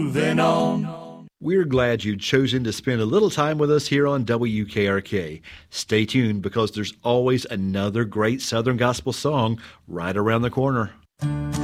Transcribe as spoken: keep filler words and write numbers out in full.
Moving on. We're glad you've chosen to spend a little time with us here on W K R K. Stay tuned because there's always another great Southern gospel song right around the corner.